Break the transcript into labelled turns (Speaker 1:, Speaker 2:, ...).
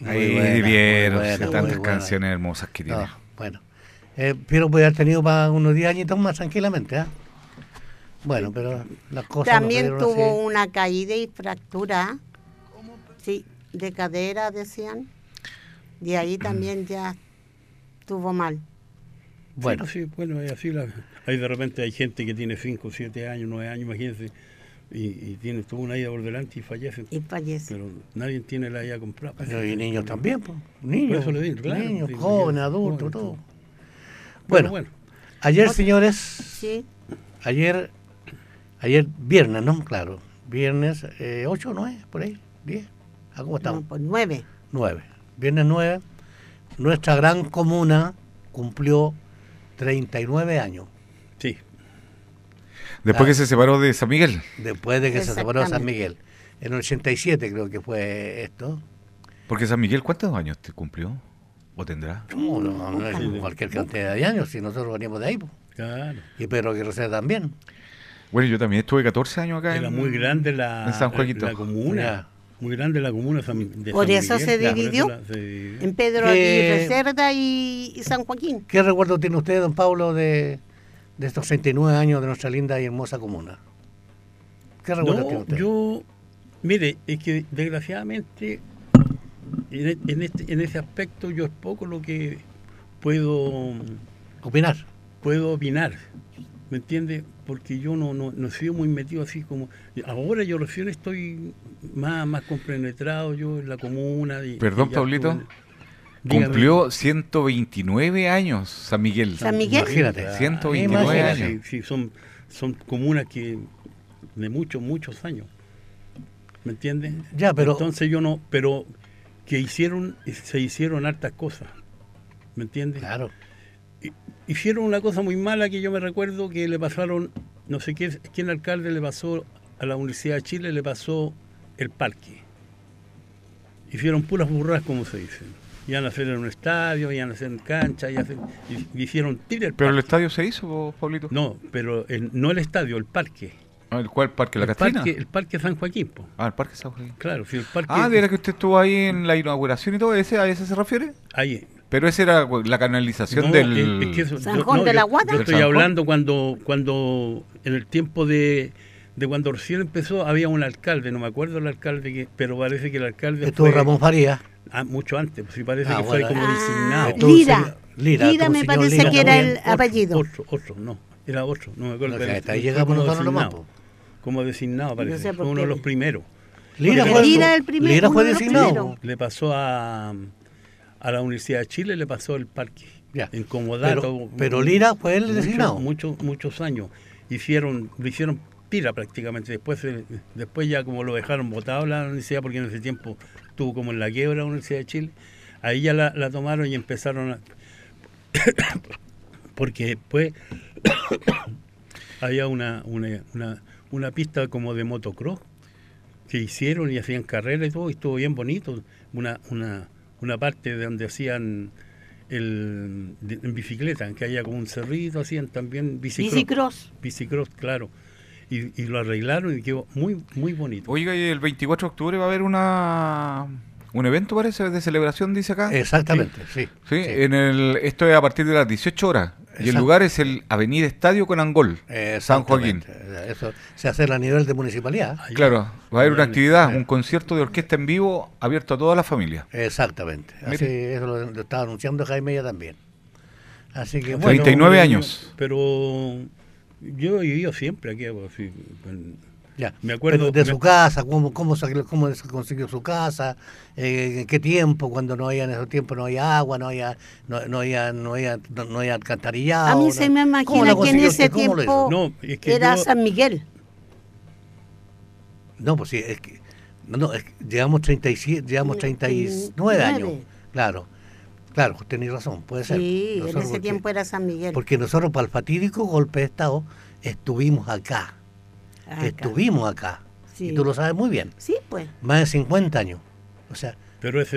Speaker 1: Ahí
Speaker 2: buena,
Speaker 1: vivieron,
Speaker 2: muy buena,
Speaker 1: tantas
Speaker 2: muy buena.
Speaker 1: canciones hermosas que tiene.
Speaker 2: No, bueno. Piero puede haber tenido para unos 10 añitos más tranquilamente, ¿ah? Bueno, pero las cosas no se
Speaker 3: También
Speaker 2: dieron
Speaker 3: tuvo
Speaker 2: así.
Speaker 3: una caída y fractura, sí, de cadera, decían. Y ahí también ya estuvo mal.
Speaker 2: Bueno,
Speaker 4: Sí, bueno, es así. Ahí de repente hay gente que tiene 5, 7 años, 9 años, imagínense, y tuvo una ida por delante y fallece.
Speaker 3: Y fallece.
Speaker 4: Pero nadie tiene la ida comprada.
Speaker 2: pero y niños también, pues. Niños,
Speaker 4: Por eso le digo, claro,
Speaker 2: niños,
Speaker 4: sí,
Speaker 2: jóvenes,
Speaker 4: niños,
Speaker 2: adultos,
Speaker 4: jóvenes,
Speaker 2: todo.
Speaker 4: Pero
Speaker 2: Bueno, ayer, señores,
Speaker 3: Sí,
Speaker 2: ayer viernes, ¿no? Claro, viernes 8, 9, por ahí, 10. ¿Ah, cómo estamos?
Speaker 3: no, pues 9.
Speaker 2: 9. Viernes 9, nuestra gran comuna cumplió 39 años.
Speaker 4: sí.
Speaker 1: Después que se separó de San Miguel.
Speaker 2: Después de que se separó de San
Speaker 3: Exactamente.
Speaker 2: Miguel. En el 87 creo que fue esto.
Speaker 1: Porque San Miguel, ¿cuántos años te cumplió? ¿O tendrá?
Speaker 2: No es cualquier cantidad de años, si nosotros venimos de ahí. Po.
Speaker 4: Claro.
Speaker 2: Y Pedro Aguirre también.
Speaker 1: Bueno, yo también estuve 14 años acá
Speaker 4: Era
Speaker 1: en,
Speaker 4: muy grande
Speaker 1: en
Speaker 4: la
Speaker 1: San Joaquito.
Speaker 4: la comuna.
Speaker 2: Ya.
Speaker 4: Muy grande la comuna de San
Speaker 3: Por eso
Speaker 4: Miguel,
Speaker 3: se
Speaker 4: claro,
Speaker 3: dividió.
Speaker 4: por eso se dividió.
Speaker 3: En Pedro
Speaker 2: ¿Qué?
Speaker 3: Aguirre Cerda y San Joaquín.
Speaker 2: ¿Qué recuerdo tiene usted, don Pablo, de estos 39 años de nuestra linda y hermosa comuna? ¿Qué recuerdo tiene
Speaker 4: No,
Speaker 2: usted?
Speaker 4: mire, es que desgraciadamente en ese aspecto yo es poco lo que puedo
Speaker 2: ¿Opinar?
Speaker 4: opinar, ¿me entiende? Porque yo no he sido muy metido así como... Ahora yo recién estoy más compenetrado yo en la comuna.
Speaker 1: Perdón,
Speaker 4: ya
Speaker 1: Pablito.
Speaker 4: estuve dígame.
Speaker 1: Cumplió 129 años San Miguel.
Speaker 3: San Miguel.
Speaker 2: Imagínate.
Speaker 1: 129
Speaker 2: Imagínate.
Speaker 1: años.
Speaker 4: Sí, son comunas que de muchos años, ¿me entiendes?
Speaker 2: Ya, pero...
Speaker 4: Entonces pero que se hicieron hartas cosas, ¿me entiendes?
Speaker 2: Claro.
Speaker 4: Hicieron una cosa muy mala que yo me recuerdo que le pasaron, no sé quién alcalde le pasó a la Universidad de Chile, le pasó el parque. Hicieron puras burras, como se dice. Iban a hacer en un estadio, iban a hacer en cancha, y hicieron tira el
Speaker 1: ¿Pero el
Speaker 4: parque.
Speaker 1: estadio se hizo, Pablito?
Speaker 4: No, pero no el estadio, el parque.
Speaker 1: ¿El cuál parque? ¿La
Speaker 4: el
Speaker 1: Catrina?
Speaker 4: parque, el parque San Joaquín, po.
Speaker 1: Ah, el parque San Joaquín.
Speaker 4: Claro, si el parque...
Speaker 1: Ah, de la que usted estuvo ahí en la inauguración y todo, ¿a ese se refiere?
Speaker 4: Ahí.
Speaker 1: Pero esa era la canalización
Speaker 4: No,
Speaker 1: del...
Speaker 4: es que eso-
Speaker 3: Sanjón de la Guata.
Speaker 4: Yo estoy
Speaker 1: ¿Del Sanjón?
Speaker 4: hablando cuando en el tiempo de cuando recién empezó había un alcalde, no me acuerdo el alcalde, pero parece que el alcalde
Speaker 2: Estuvo
Speaker 4: fue
Speaker 2: Ramón Farías.
Speaker 4: mucho antes, pues sí parece
Speaker 2: Ah,
Speaker 4: que fue
Speaker 2: bueno.
Speaker 4: como designado.
Speaker 2: Estuvo
Speaker 3: Lira.
Speaker 2: Lira,
Speaker 3: Lira
Speaker 2: estuvo
Speaker 3: me
Speaker 2: señor
Speaker 3: parece
Speaker 2: Lira
Speaker 3: que era
Speaker 2: también.
Speaker 3: el apellido.
Speaker 4: Otro, no, era otro, no me acuerdo.
Speaker 2: No,
Speaker 4: pero
Speaker 2: que hasta ahí
Speaker 4: fue
Speaker 2: llegamos
Speaker 4: como
Speaker 2: nosotros nomás,
Speaker 4: designado, como designado parece,
Speaker 3: sé por
Speaker 4: fue uno
Speaker 3: qué.
Speaker 4: de los primeros.
Speaker 2: Lira
Speaker 3: Porque
Speaker 2: fue,
Speaker 3: Lira el primer-
Speaker 2: Lira fue
Speaker 3: uno de los
Speaker 2: designado.
Speaker 3: primeros.
Speaker 4: Le pasó a la Universidad de Chile, le pasó el parque.
Speaker 2: Ya.
Speaker 4: En Comodato.
Speaker 2: Pero Lira fue el designado.
Speaker 4: Muchos años. Le hicieron tira prácticamente. Después ya como lo dejaron botado la universidad, porque en ese tiempo estuvo como en la quiebra la Universidad de Chile, ahí ya la tomaron y empezaron a... porque después había una pista como de motocross que hicieron y hacían carreras y todo, y estuvo bien bonito. Una parte de donde hacían en bicicleta, que había como un cerrito, hacían también
Speaker 3: Bicicross.
Speaker 4: Bicicross, claro. Y lo arreglaron y quedó muy, muy bonito.
Speaker 1: Oiga, y el 24 de octubre va a haber un evento, parece, de celebración, dice acá.
Speaker 2: Exactamente, sí.
Speaker 1: Sí, esto es a partir de las 18 horas. Y el
Speaker 2: Exacto.
Speaker 1: lugar es el Avenida Estadio con Angol, San Joaquín.
Speaker 2: Exactamente. Eso se hace a nivel de municipalidad.
Speaker 4: Ahí-
Speaker 1: Claro, va a haber una actividad,
Speaker 2: Sí.
Speaker 1: un concierto de orquesta en vivo abierto a toda la familia.
Speaker 2: Exactamente. Así, eso lo estaba anunciando Jaime ya también. Así que bueno.
Speaker 1: 39 años.
Speaker 4: Pero yo he vivido siempre aquí. Así,
Speaker 2: Ya.
Speaker 4: me acuerdo...
Speaker 2: Pero de su casa, cómo se consiguió su casa, en qué tiempo, cuando no había en esos tiempos, no había agua, no había alcantarillado.
Speaker 3: A mí se me
Speaker 2: ¿Cómo la
Speaker 3: imagina que en
Speaker 2: consiguió
Speaker 3: ese
Speaker 2: usted? ¿Cómo lo hizo?
Speaker 3: tiempo
Speaker 4: No, es que
Speaker 3: era
Speaker 4: yo-
Speaker 3: San Miguel.
Speaker 2: No, pues sí, es que, es que llevamos 39 años. Claro, tenéis razón, puede ser.
Speaker 3: Sí, en
Speaker 2: Nosotros,
Speaker 3: ese tiempo era San Miguel.
Speaker 2: porque nosotros para el fatídico golpe de Estado estuvimos acá.
Speaker 3: Acá.
Speaker 2: Estuvimos acá.
Speaker 3: Sí.
Speaker 2: Y tú lo sabes muy bien.
Speaker 3: Sí, pues.
Speaker 2: Más de 50 años. O sea,
Speaker 4: Pero ese